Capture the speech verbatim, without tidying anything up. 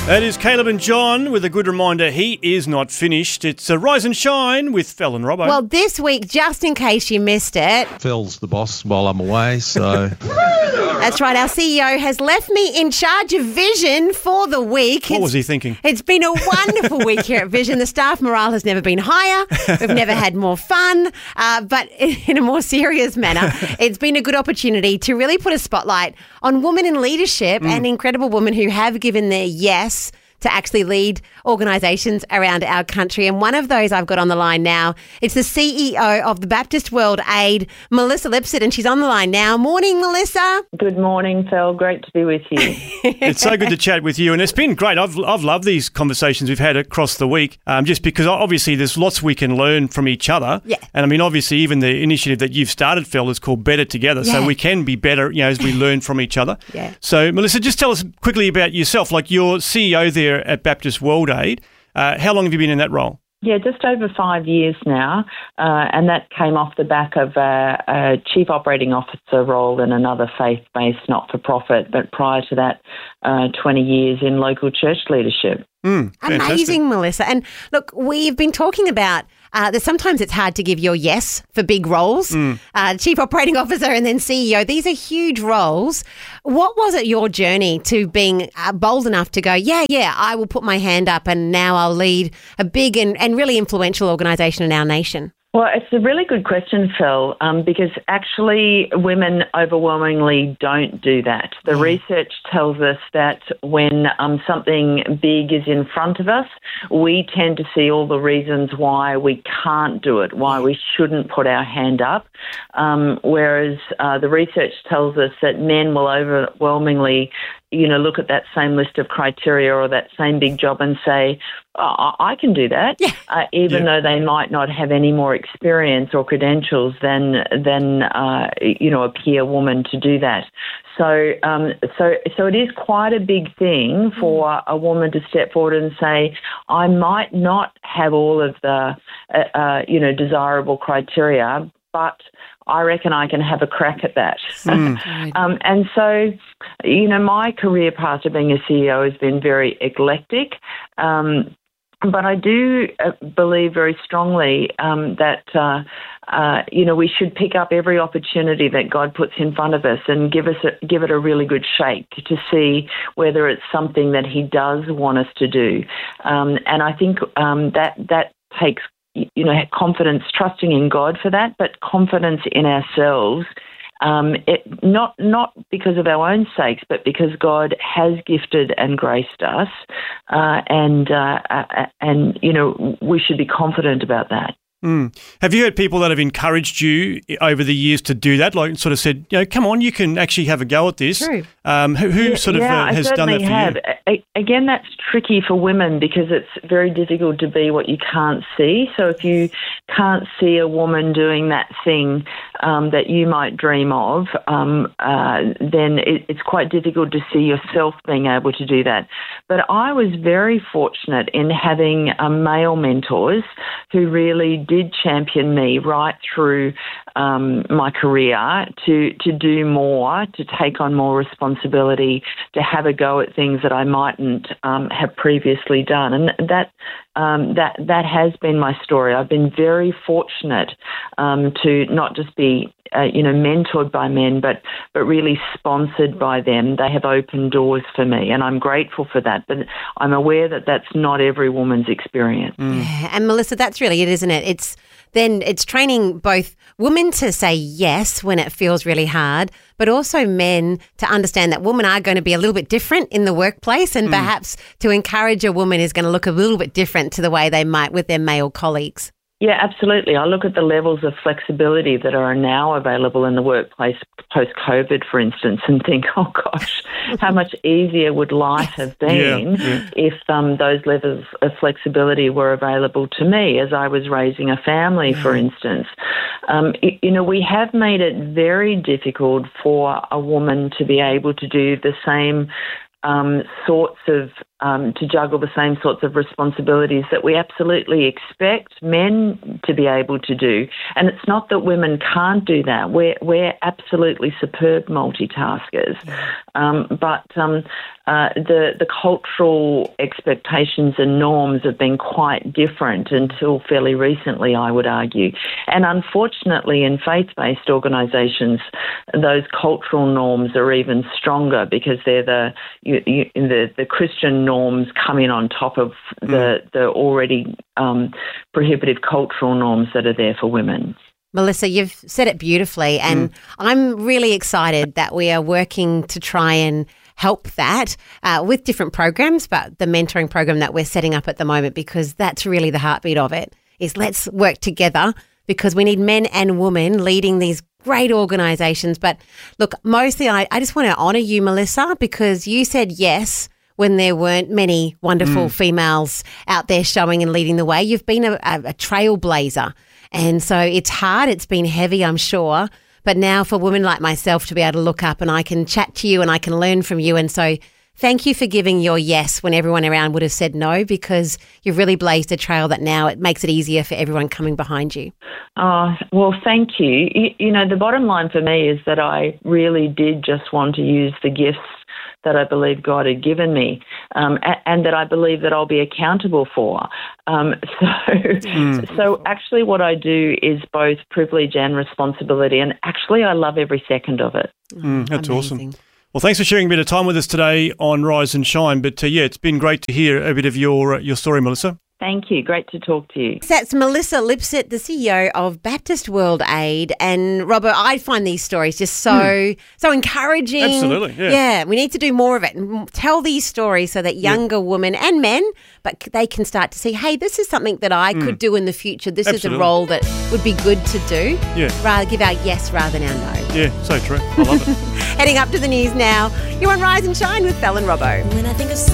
That is Caleb and John with a good reminder he is not finished. It's a Rise and Shine with Fel and Robbo. Well, this week, just in case you missed it... Fel's the boss while I'm away, so... That's right, our C E O has left me in charge of Vision for the week. What It's- was he thinking? It's been a wonderful week here at Vision. The staff morale has never been higher. We've never had more fun. Uh, but in a more serious manner, it's been a good opportunity to really put a spotlight on women in leadership and incredible women who have given their yes to actually lead organisations around our country. And one of those I've got on the line now, it's the C E O of the Baptist World Aid, Melissa Lipsett, and she's on the line now. Morning, Melissa. Good morning, Fel. Great to be with you. It's so good to chat with you, and it's been great. I've I've loved these conversations we've had across the week, um, just because obviously there's lots we can learn from each other. Yeah. And I mean, obviously, even the initiative that you've started, Fel, is called Better Together, Yeah. so we can be better, you know, as we learn from each other. Yeah. So, Melissa, just tell us quickly about yourself. Like, you're C E O there at Baptist World Aid. Uh, how long have you been in that role? Yeah, just over five years now, uh, and that came off the back of a, a chief operating officer role in another faith-based not-for-profit, but prior to that, uh, twenty years in local church leadership. Mm, fantastic. Amazing, Melissa. And look, we've been talking about uh, that sometimes it's hard to give your yes for big roles. Mm. Uh, Chief Operating Officer and then C E O. These are huge roles. What was it your journey to being uh, bold enough to go, yeah, yeah, I will put my hand up and now I'll lead a big and, and really influential organisation in our nation? Well, it's a really good question, Phil, um, because actually women overwhelmingly don't do that. The Yeah. research tells us that when um, something big is in front of us, we tend to see all the reasons why we can't do it, why we shouldn't put our hand up, um, whereas uh, the research tells us that men will overwhelmingly you know, look at that same list of criteria or that same big job and say, oh, I can do that, Yeah. uh, even Yeah. though they might not have any more experience or credentials than, than uh, you know, a peer woman to do that. So, um, so, so it is quite a big thing for a woman to step forward and say, I might not have all of the, uh, uh, you know, desirable criteria, but I reckon I can have a crack at that. Mm. um, and so, you know, my career path to being a C E O has been very eclectic. Um, but I do uh, believe very strongly um, that, uh, uh, you know, we should pick up every opportunity that God puts in front of us and give us a, give it a really good shake to see whether it's something that He does want us to do. Um, and I think um, that that takes you know, confidence, trusting in God for that, but confidence in ourselves, um, it, not not because of our own sakes, but because God has gifted and graced us, uh, and uh, uh, and you know we should be confident about that. Mm. Have you heard people that have encouraged you over the years to do that? Like, sort of said, you know, come on, you can actually have a go at this. True. Um, who who Yeah, sort of yeah, uh, has I done that certainly for have. you? A- Again, that's tricky for women because it's very difficult to be what you can't see. So if you can't see a woman doing that thing um, that you might dream of, um, uh, then it, it's quite difficult to see yourself being able to do that. But I was very fortunate in having um, male mentors who really did champion me right through um, my career to, to do more, to take on more responsibility, to have a go at things that I mightn't um, have previously done. And that um, that that has been my story. I've been very fortunate um, to not just be uh, you know mentored by men, but but really sponsored by them. They have opened doors for me, and I'm grateful for that. But I'm aware that that's not every woman's experience. Yeah. And Melissa, that's really it, isn't it? It's then it's training both women to say yes when it feels really hard, but also men to understand that women are going to be a little bit different in the workplace, and perhaps to encourage a woman is going to look a little bit different to the way they might with their male colleagues. Yeah, absolutely. I look at the levels of flexibility that are now available in the workplace post-COVID, for instance, and think, oh, gosh, how much easier would life have been Yeah, yeah. if um, those levels of flexibility were available to me as I was raising a family, for instance. Um, you, you know, we have made it very difficult for a woman to be able to do the same um, sorts of um, to juggle the same sorts of responsibilities that we absolutely expect men to be able to do. And it's not that women can't do that. We're, we're absolutely superb multitaskers. Um, but um, uh, the, the cultural expectations and norms have been quite different until fairly recently, I would argue. And unfortunately, in faith-based organisations, those cultural norms are even stronger because they're the you, you, the, the Christian norms coming on top of the, the already um, prohibitive cultural norms that are there for women. Melissa, you've said it beautifully, and mm. I'm really excited that we are working to try and help that uh, with different programs, but the mentoring program that we're setting up at the moment, because that's really the heartbeat of it, is let's work together because we need men and women leading these great organisations. But look, mostly I, I just want to honour you, Melissa, because you said yes when there weren't many wonderful mm. females out there showing and leading the way. You've been a, a, a trailblazer. And so it's hard, it's been heavy, I'm sure, but now for women like myself to be able to look up and I can chat to you and I can learn from you. And so thank you for giving your yes when everyone around would have said no, because you've really blazed a trail that now it makes it easier for everyone coming behind you. Oh, well, thank you. you. You know, the bottom line for me is that I really did just want to use the gifts that I believe God had given me, um, and, and that I believe that I'll be accountable for. Um, so, mm. so actually what I do is both privilege and responsibility, and actually I love every second of it. Mm, that's Amazing. Awesome. Well, thanks for sharing a bit of time with us today on Rise and Shine. But uh, yeah, it's been great to hear a bit of your uh, your story, Melissa. Thank you. Great to talk to you. That's Melissa Lipsett, the C E O of Baptist World Aid. And Robert, I find these stories just so mm. so encouraging. Absolutely, yeah. Yeah, we need to do more of it and tell these stories so that younger yeah. women and men, but they can start to see, hey, this is something that I mm. could do in the future. This Absolutely. is a role that would be good to do. Yeah. Rather give our yes rather than our no. Yeah, so true. I love it. Heading up to the news now. You're on Rise and Shine with Belle and Robbo. When I think of